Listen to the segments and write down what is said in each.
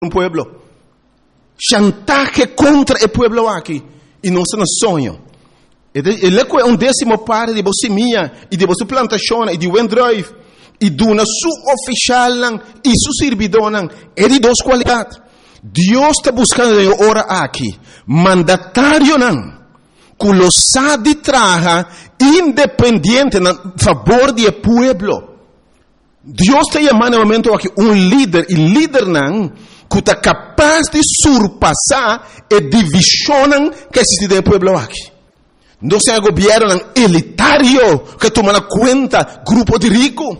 un pueblo. Chantaje contra el pueblo aqui. E não se sonho. Ele é 1/10 parte de você minha e de você plantação e de OneDrive e do na su oficial e su servidor é de duas qualidades. Deus está buscando ora aqui mandatário que lo sabe traga independente na favor do pueblo. Deus está chamando no momento aqui líder e líder que está capaz de surpassar a divisão que existe no pueblo aqui. Não é um governo elitário que toma conta grupo de ricos.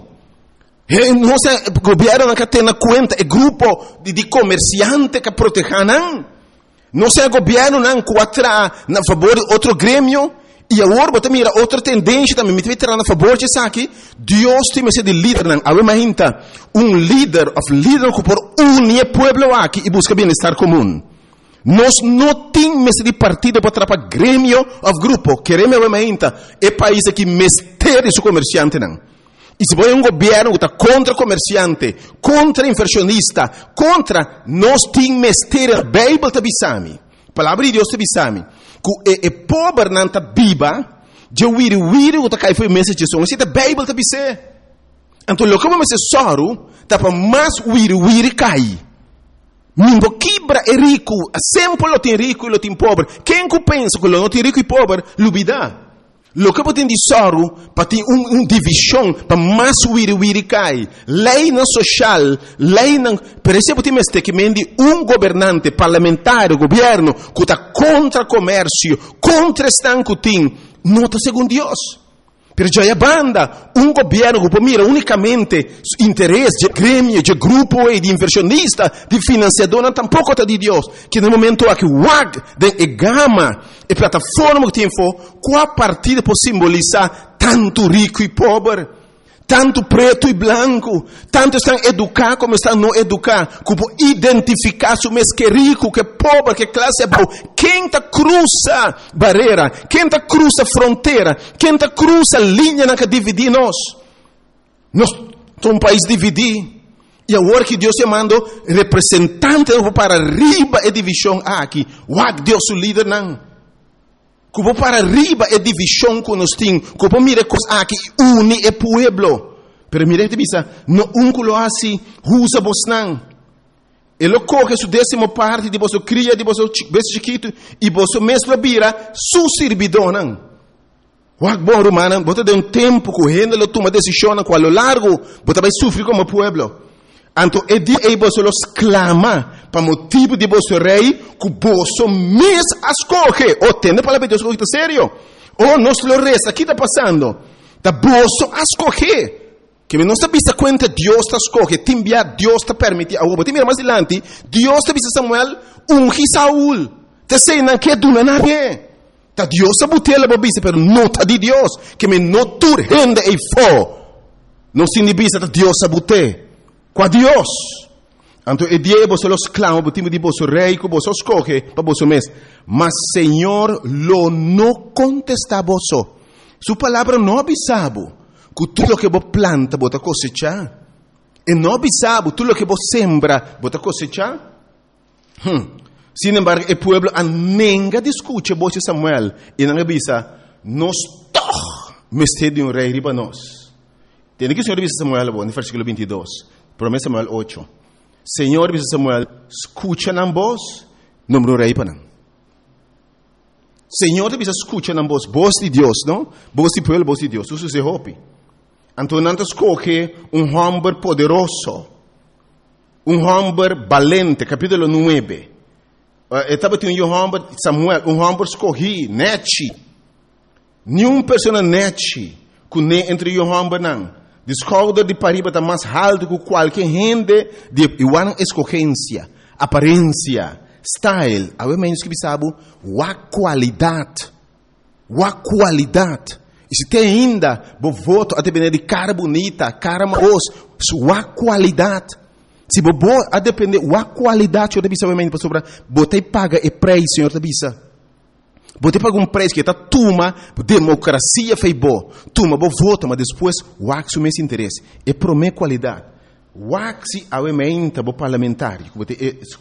Não é um governo que tem conta o grupo de comerciantes que protegem. Não é um governo que atrai a favor de outro grêmio. E agora você mira outra tendência também. Me vai a favor de isso aqui. Deus tem que ser de líder. Imagina líder que por unir o povo aqui e busca bem-estar comum. Nós não temos de partido para atrapalhar grêmio ou grupo. Queremos imagina o país que mestre seu comerciante. E se vai governo que está contra comerciante, contra inversionista, contra nós temos mestre a Bíblia está bisami. A palavra de Deus está bisami. Que o pobre não está viva, de wiri que está caindo foi mensagem de a Bíblia está bisé. Então, o que vamos ser soro, está para mais wiri cai. Minha quebra é rico, sempre lo tem rico e lo tem pobre. Quem que pensa que lo não tem rico e pobre, lubida. Lo que tem de soro, para ter divisão, para mais wiri cai. Lei não social, lei não... Per exemplo, tem que mendi governante parlamentar, governo, que está contra comércio, contra estanco tem, não está segundo Deus. Per già banda, governo che mira unicamente interesse de grêmio, de grupo e de inversionista, de financiador, tampouco está de Deus. Que no momento aqui, de gama e plataforma que tem qual partida pode simbolizar tanto rico e pobre, tanto preto e branco, tanto estão educados como estão não educados, que pode identificar se mês que rico, que pobre, que classe é boa. Quem está cruza barreira, quem está cruza fronteira, quem está cruza linha que divide nós. Nós somos um país dividido. E agora que Deus chamando representante para arriba a divisão aqui, Deus o líder não. Que vou para arriba a divisão que nós temos, que vou mirar coisas aqui, une o pueblo. Pero mire que bisa, no que lo hace, usa vos não. Ele coge sua 10ª parte de vosso cria, de vosso bebê chiquito, e vosso mesmo vira su servidor não. Bom romano, você tem tempo que gente lo toma decisão, com a lo largo, você vai sofrer como pueblo. Então, é dia que você los clama para motivo de vosso rei, que você mesmo escolhe. Tem a palavra de Deus que está sério? Nós lo resta, o que está passando? Está você escolhe. Que não está vista conta, Deus está escolhe. Deus está permite. Agora, mira mais adiante, Deus está vista Samuel, unge Saúl. Te sei, não quer do nada. Está Deus está botando a vista, mas não está de Deus. Que me não turrende e fo. Não se vista, está Deus está botando. Com Deus. Então, é dia que você los clama, por de vosso rei, que você escolhe para vosso mês. Mas, Senhor, lo não contesta a você. Sua palavra não avisava que tudo que você planta, você cosechar. E não avisava que tudo que você sembra, você cosechar. Sin embargo, o povo nunca discute você, Samuel, e não avisa, nós todos mestre de rei riba nós. Tem que o Senhor avisa Samuel, no versículo 22. Promessa Samuel 8. Senhor, diz Samuel, escucha na voz, número rei para não. Senhor, diz escucha na voz de Deus, não? Voz de pueblo, voz de Deus. Isso se hope. Então, não escolhe homem poderoso, homem valente, capítulo 9. Estava tendo homem, Samuel, homem escolhi, nete. Nenhuma pessoa nete, que nem entre homem não. Descobre de pariba está mais alto que qualquer gente de igual escolhência, aparência, style. A menos que sabe a qualidade. E se tem ainda, vou voto a depender de cara bonita, cara maus, a qualidade. Se vou a depender a qualidade, eu deve saber para sobre, botei paga e preço, senhor Tabisa. Você paga preço que está tuma, democracia fez boa, tuma, vou votar, mas depois o axo mês interesse. É prometer qualidade. Waxi avementa bo parlamentário,